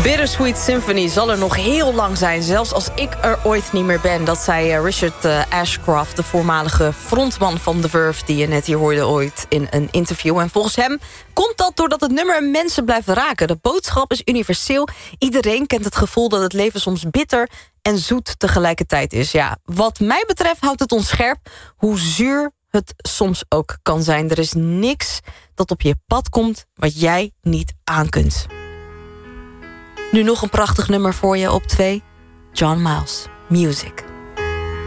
Bittersweet Symphony zal er nog heel lang zijn. Zelfs als ik er ooit niet meer ben. Dat zei Richard Ashcroft, de voormalige frontman van The Verve... die je net hier hoorde ooit in een interview. En volgens hem komt dat doordat het nummer mensen blijft raken. De boodschap is universeel. Iedereen kent het gevoel dat het leven soms bitter en zoet tegelijkertijd is. Ja, wat mij betreft houdt het ons scherp hoe zuur het soms ook kan zijn. Er is niks dat op je pad komt wat jij niet aan kunt. Nu nog een prachtig nummer voor je op 2. John Miles, Music.